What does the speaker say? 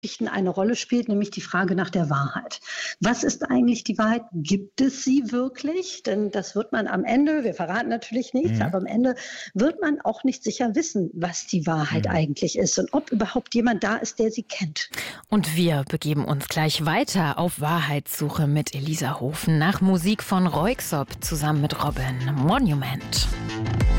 eine Rolle spielt, nämlich die Frage nach der Wahrheit. Was ist eigentlich die Wahrheit? Gibt es sie wirklich? Denn das wird man am Ende, wir verraten natürlich nichts, aber am Ende wird man auch nicht sicher wissen, was die Wahrheit eigentlich ist und ob überhaupt jemand da ist, der sie kennt. Und wir begeben uns gleich weiter auf Wahrheitssuche mit Elisa Hofen nach Musik von Röyksopp zusammen mit Robin. Monument.